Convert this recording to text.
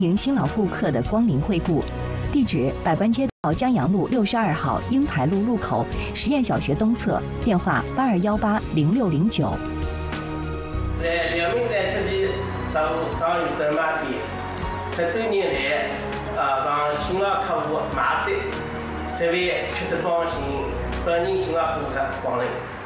迎新老顾客的光临惠顾。地址：百官街道江阳路62号英台路路口实验小学东侧，电话82180609。 两名在这里上有专卖店，10多年来，让新老客户买的，设备吃得放心，欢迎新老顾客光临。